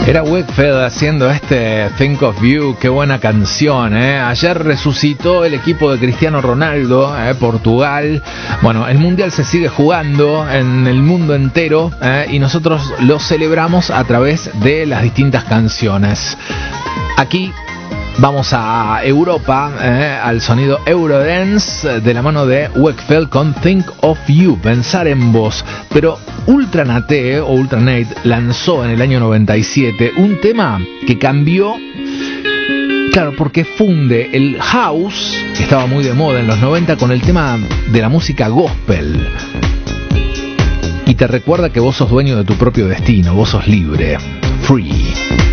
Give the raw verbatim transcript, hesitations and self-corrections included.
Era Wakefield haciendo este Think of You, qué buena canción, ¿eh? Ayer resucitó el equipo de Cristiano Ronaldo, ¿eh? Portugal. Bueno, el Mundial se sigue jugando en el mundo entero, ¿eh? Y nosotros lo celebramos a través de las distintas canciones. Aquí vamos a Europa, eh, al sonido Eurodance de la mano de Wakefield con Think of You, pensar en vos. Pero Ultranate o Ultranate lanzó en el año noventa y siete un tema que cambió, claro, porque funde el house, que estaba muy de moda en los noventa, con el tema de la música gospel. Y te recuerda que vos sos dueño de tu propio destino, vos sos libre, free.